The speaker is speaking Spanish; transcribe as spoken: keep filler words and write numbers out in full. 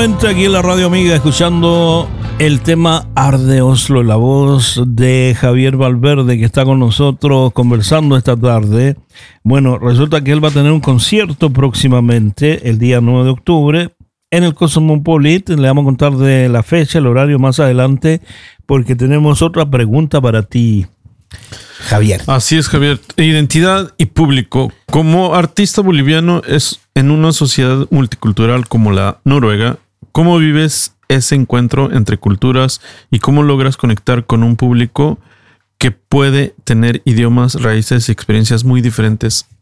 nuevamente aquí en la Radio Amiga escuchando el tema Arde Oslo, la voz de Javier Valverde que está con nosotros conversando esta tarde. Bueno, resulta que él va a tener un concierto próximamente el día nueve de octubre en el Cosmopolitan. Le vamos a contar de la fecha, el horario más adelante, porque tenemos otra pregunta para ti, Javier. Así es, Javier. Identidad y público. Como artista boliviano es en una sociedad multicultural como la Noruega, ¿cómo vives ese encuentro entre culturas y cómo logras conectar con un público que puede tener idiomas, raíces y experiencias muy diferentes